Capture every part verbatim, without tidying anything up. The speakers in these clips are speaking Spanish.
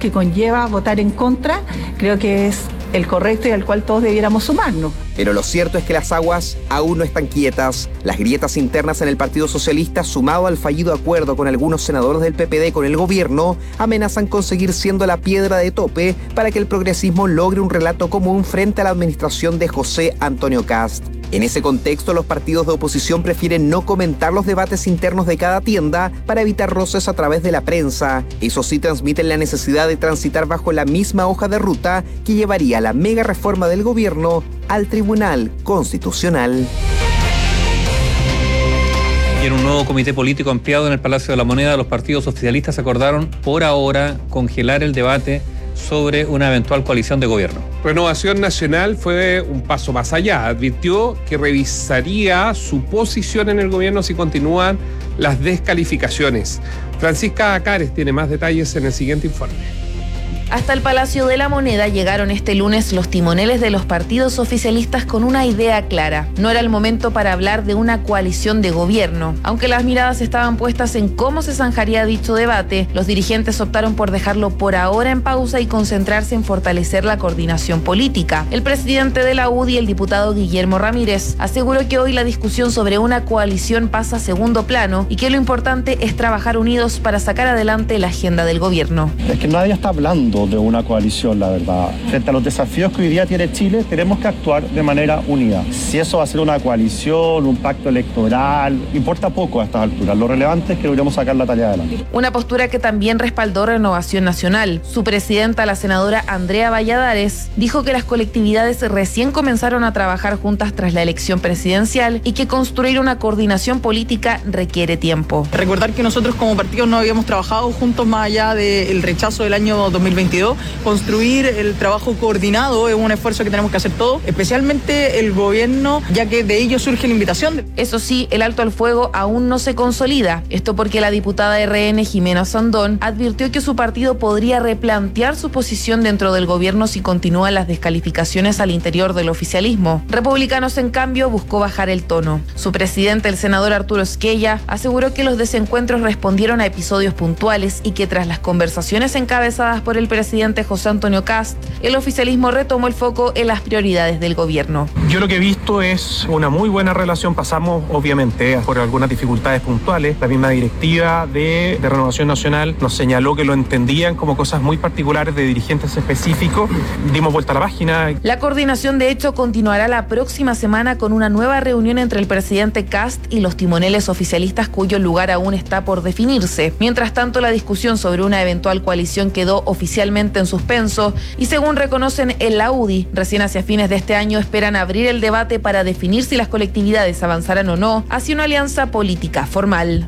que conlleva votar en contra, creo que es el correcto y al cual todos debiéramos sumarnos. Pero lo cierto es que las aguas aún no están quietas. Las grietas internas en el Partido Socialista, sumado al fallido acuerdo con algunos senadores del P P D con el gobierno, amenazan con seguir siendo la piedra de tope para que el progresismo logre un relato común frente a la administración de José Antonio Kast. En ese contexto, los partidos de oposición prefieren no comentar los debates internos de cada tienda para evitar roces a través de la prensa. Eso sí, transmiten la necesidad de transitar bajo la misma hoja de ruta que llevaría la mega reforma del gobierno al Tribunal Constitucional. Y en un nuevo comité político ampliado en el Palacio de la Moneda, los partidos oficialistas acordaron por ahora congelar el debate sobre una eventual coalición de gobierno. Renovación Nacional fue un paso más allá. Advirtió que revisaría su posición en el gobierno si continúan las descalificaciones. Francisca Acares tiene más detalles en el siguiente informe. Hasta el Palacio de la Moneda llegaron este lunes los timoneles de los partidos oficialistas con una idea clara. No era el momento para hablar de una coalición de gobierno. Aunque las miradas estaban puestas en cómo se zanjaría dicho debate, los dirigentes optaron por dejarlo por ahora en pausa y concentrarse en fortalecer la coordinación política. El presidente de la U D I, el diputado Guillermo Ramírez, aseguró que hoy la discusión sobre una coalición pasa a segundo plano y que lo importante es trabajar unidos para sacar adelante la agenda del gobierno. Es que nadie está hablando de una coalición, la verdad. Frente a los desafíos que hoy día tiene Chile, tenemos que actuar de manera unida. Si eso va a ser una coalición, un pacto electoral, importa poco a estas alturas. Lo relevante es que logremos sacar la tarea adelante. Una postura que también respaldó Renovación Nacional. Su presidenta, la senadora Andrea Valladares, dijo que las colectividades recién comenzaron a trabajar juntas tras la elección presidencial y que construir una coordinación política requiere tiempo. Recordar que nosotros como partido no habíamos trabajado juntos más allá del rechazo del año dos mil veintidós. Construir el trabajo coordinado es un esfuerzo que tenemos que hacer todos, especialmente el gobierno, ya que de ello surge la invitación. Eso sí, el alto al fuego aún no se consolida. Esto porque la diputada R N, Jimena Sandón, advirtió que su partido podría replantear su posición dentro del gobierno si continúan las descalificaciones al interior del oficialismo. Republicanos, en cambio, buscó bajar el tono. Su presidente, el senador Arturo Esquella, aseguró que los desencuentros respondieron a episodios puntuales y que tras las conversaciones encabezadas por el presidente presidente José Antonio Kast, el oficialismo retomó el foco en las prioridades del gobierno. Yo lo que he visto es una muy buena relación. Pasamos, obviamente, por algunas dificultades puntuales. La misma directiva de, de Renovación Nacional nos señaló que lo entendían como cosas muy particulares de dirigentes específicos. Dimos vuelta a la página. La coordinación, de hecho, continuará la próxima semana con una nueva reunión entre el presidente Kast y los timoneles oficialistas, cuyo lugar aún está por definirse. Mientras tanto, la discusión sobre una eventual coalición quedó oficialmente en suspenso y, según reconocen en la U D I, recién hacia fines de este año esperan abrir el debate para definir si las colectividades avanzarán o no hacia una alianza política formal.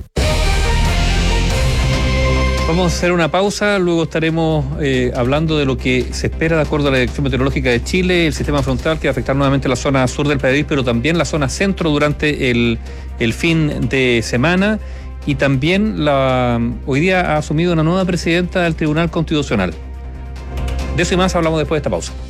Vamos a hacer una pausa, luego estaremos eh, hablando de lo que se espera de acuerdo a la Dirección Meteorológica de Chile, el sistema frontal que va a afectar nuevamente la zona sur del país, pero también la zona centro durante el, el fin de semana. Y también la, hoy día ha asumido una nueva presidenta del Tribunal Constitucional. De eso y más hablamos después de esta pausa.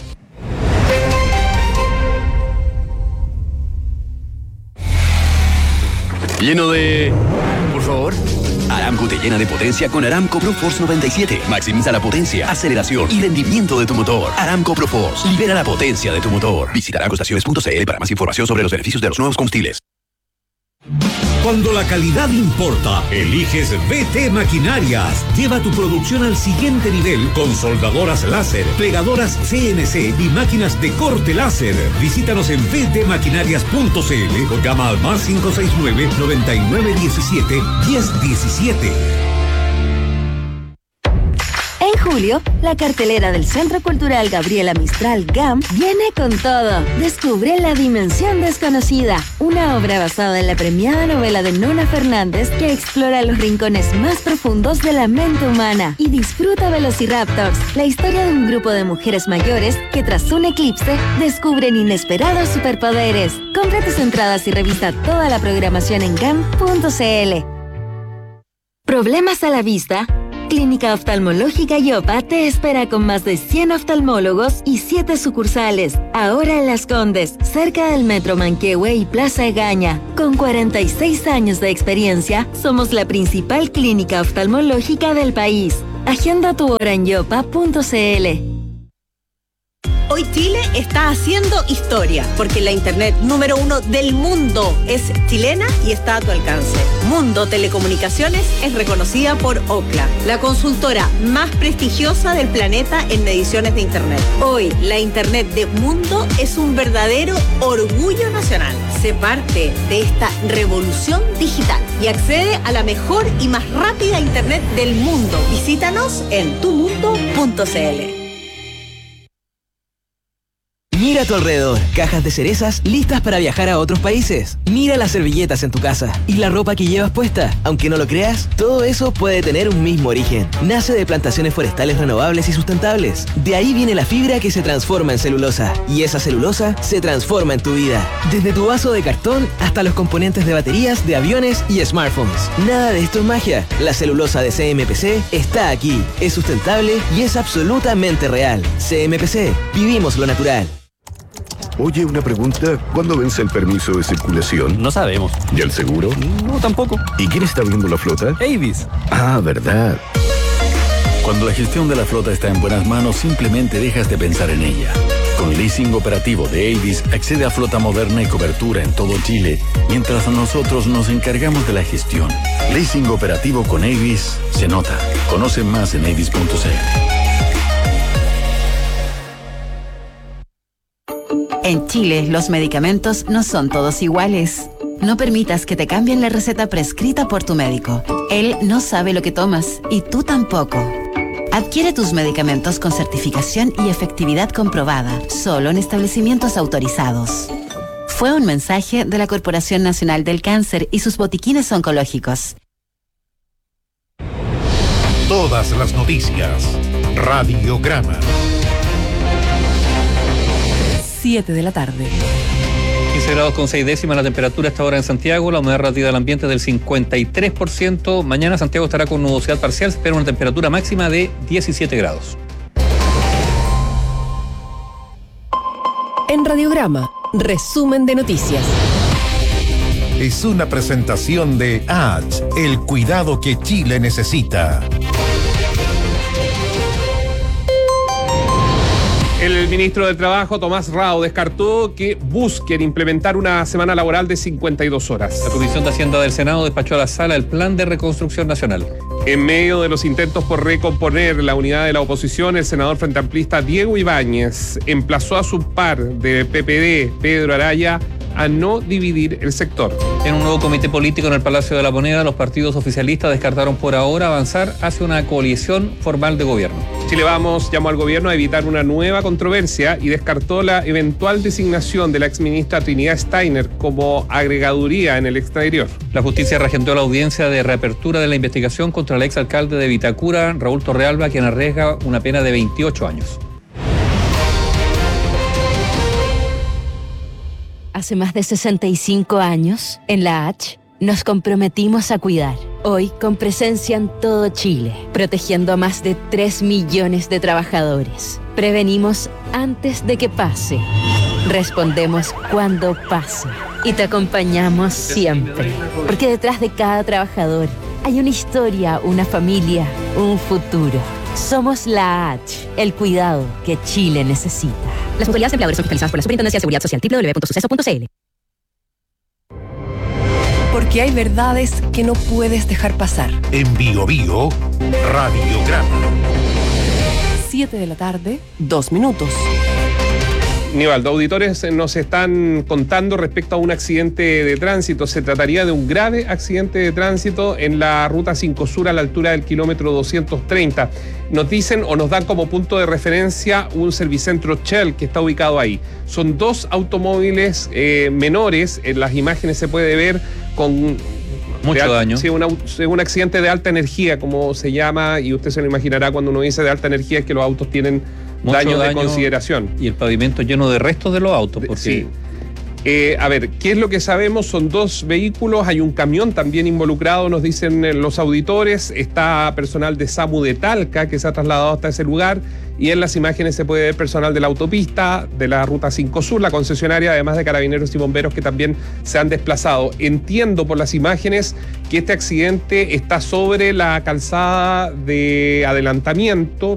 Lleno de... Por favor. Aramco te llena de potencia con Aramco ProForce noventa y siete. Maximiza la potencia, aceleración y rendimiento de tu motor. Aramco ProForce. Libera la potencia de tu motor. Visita aramco estaciones punto c l para más información sobre los beneficios de los nuevos combustibles. Cuando la calidad importa, eliges V T Maquinarias. Lleva tu producción al siguiente nivel con soldadoras láser, plegadoras C N C y máquinas de corte láser. Visítanos en v t maquinarias punto c l o llama al más cinco seis nueve, noventa y nueve diecisiete, diez diecisiete. En julio, la cartelera del Centro Cultural Gabriela Mistral GAM viene con todo. Descubre La Dimensión Desconocida, una obra basada en la premiada novela de Nona Fernández que explora los rincones más profundos de la mente humana. Y disfruta Velociraptors, la historia de un grupo de mujeres mayores que tras un eclipse descubren inesperados superpoderes. Compra tus entradas y revisa toda la programación en gam punto c l. ¿Problemas a la vista? Clínica Oftalmológica Yopa te espera con más de cien oftalmólogos y siete sucursales. Ahora en Las Condes, cerca del Metro Manquehue y Plaza Egaña. Con cuarenta y seis años de experiencia, somos la principal clínica oftalmológica del país. Agenda tu hora en yopa punto cl. Hoy Chile está haciendo historia, porque la internet número uno del mundo es chilena y está a tu alcance. Mundo Telecomunicaciones es reconocida por Ookla, la consultora más prestigiosa del planeta en mediciones de internet. Hoy, la internet de Mundo es un verdadero orgullo nacional. Sé parte de esta revolución digital y accede a la mejor y más rápida internet del mundo. Visítanos en tu mundo punto cl. Mira a tu alrededor, cajas de cerezas listas para viajar a otros países. Mira las servilletas en tu casa y la ropa que llevas puesta. Aunque no lo creas, todo eso puede tener un mismo origen. Nace de plantaciones forestales renovables y sustentables. De ahí viene la fibra que se transforma en celulosa. Y esa celulosa se transforma en tu vida. Desde tu vaso de cartón hasta los componentes de baterías, de aviones y smartphones. Nada de esto es magia. La celulosa de C M P C está aquí. Es sustentable y es absolutamente real. C M P C. Vivimos lo natural. Oye, una pregunta. ¿Cuándo vence el permiso de circulación? No sabemos. ¿Y el seguro? No, tampoco. ¿Y quién está viendo la flota? Avis. Ah, verdad. Cuando la gestión de la flota está en buenas manos, simplemente dejas de pensar en ella. Con leasing operativo de Avis, accede a flota moderna y cobertura en todo Chile, mientras nosotros nos encargamos de la gestión. Leasing operativo con Avis se nota. Conoce más en avis punto cl. En Chile, los medicamentos no son todos iguales. No permitas que te cambien la receta prescrita por tu médico. Él no sabe lo que tomas y tú tampoco. Adquiere tus medicamentos con certificación y efectividad comprobada, solo en establecimientos autorizados. Fue un mensaje de la Corporación Nacional del Cáncer y sus botiquines oncológicos. Todas las noticias. Radiograma. siete de la tarde. quince grados con seis décimas la temperatura a esta hora en Santiago, la humedad relativa del ambiente del cincuenta y tres por ciento. Mañana Santiago estará con nubosidad parcial, se espera una temperatura máxima de diecisiete grados. En Radiograma, resumen de noticias. Es una presentación de H, el cuidado que Chile necesita. El ministro del Trabajo, Tomás Rao, descartó que busquen implementar una semana laboral de cincuenta y dos horas. La Comisión de Hacienda del Senado despachó a la sala el Plan de Reconstrucción Nacional. En medio de los intentos por recomponer la unidad de la oposición, el senador frente amplista Diego Ibáñez emplazó a su par de P P D, Pedro Araya, a no dividir el sector. En un nuevo comité político en el Palacio de la Moneda, los partidos oficialistas descartaron por ahora avanzar hacia una coalición formal de gobierno. Chile Vamos llamó al gobierno a evitar una nueva controversia y descartó la eventual designación de la exministra Trinidad Steiner como agregaduría en el exterior. La justicia regentó la audiencia de reapertura de la investigación contra el exalcalde de Vitacura, Raúl Torrealba, quien arriesga una pena de veintiocho años. Hace más de sesenta y cinco años, en la H, nos comprometimos a cuidar. Hoy, con presencia en todo Chile, protegiendo a más de tres millones de trabajadores. Prevenimos antes de que pase. Respondemos cuando pase. Y te acompañamos siempre. Porque detrás de cada trabajador hay una historia, una familia, un futuro. Somos la H, el cuidado que Chile necesita. Las autoridades empleadoras son fiscalizadas por la Superintendencia de Seguridad Social, doble u doble u doble u punto suceso punto cl. Porque hay verdades que no puedes dejar pasar. En Bio Bio, Radiograma. siete de la tarde, dos minutos. Nivaldo, auditores nos están contando respecto a un accidente de tránsito. Se trataría de un grave accidente de tránsito en la ruta cinco Sur a la altura del kilómetro doscientos treinta. Nos dicen o nos dan como punto de referencia un servicentro Shell que está ubicado ahí. Son dos automóviles eh, menores, en las imágenes se puede ver con... Mucho al, daño. Sí, una, un accidente de alta energía, como se llama, y usted se lo imaginará cuando uno dice de alta energía, es que los autos tienen Mucho daños daño de consideración. Y el pavimento lleno de restos de los autos. Porque... Sí. Eh, a ver, ¿qué es lo que sabemos? Son dos vehículos, hay un camión también involucrado, nos dicen los auditores, está personal de SAMU de Talca que se ha trasladado hasta ese lugar y en las imágenes se puede ver personal de la autopista, de la Ruta cinco Sur, la concesionaria, además de carabineros y bomberos que también se han desplazado. Entiendo por las imágenes que este accidente está sobre la calzada de adelantamiento,